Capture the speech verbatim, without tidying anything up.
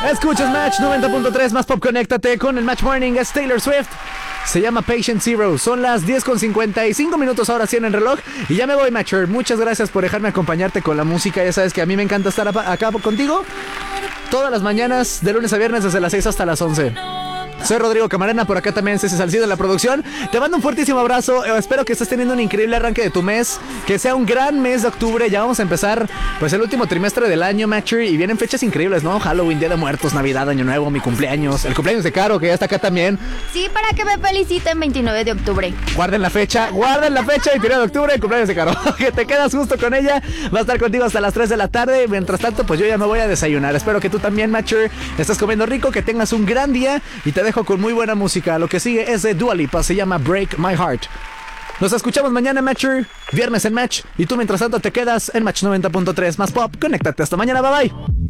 Escuchas Match noventa punto tres, más pop, conéctate con el Match Morning. Es Taylor Swift. Se llama Patient Zero. Son las diez con cincuenta y cinco minutos, ahora sí en el reloj. Y ya me voy, Matcher. Muchas gracias por dejarme acompañarte con la música. Ya sabes que a mí me encanta estar acá contigo todas las mañanas, de lunes a viernes, desde las seis hasta las once. Soy Rodrigo Camarena, por acá también Ceci Salcido en la producción. Te mando un fuertísimo abrazo. Espero que estés teniendo un increíble arranque de tu mes, que sea un gran mes de octubre. Ya vamos a empezar pues el último trimestre del año, Matcher, y vienen fechas increíbles, ¿no? Halloween, Día de Muertos, Navidad, Año Nuevo, mi cumpleaños, el cumpleaños de Caro, que ya está acá también. Sí, para que me feliciten veintinueve de octubre. Guarden la fecha, guarden la fecha, veintinueve de octubre, el cumpleaños de Caro. Que te quedas justo con ella. Va a estar contigo hasta las tres de la tarde. Mientras tanto, pues yo ya me voy a desayunar. Espero que tú también, Matcher, estés comiendo rico, que tengas un gran día, y te dejo con muy buena música. Lo que sigue es de Dua Lipa, se llama Break My Heart. Nos escuchamos mañana, Matcher, viernes en Match, y tú mientras tanto te quedas en Match noventa punto tres, más pop. Conéctate, hasta mañana, bye bye.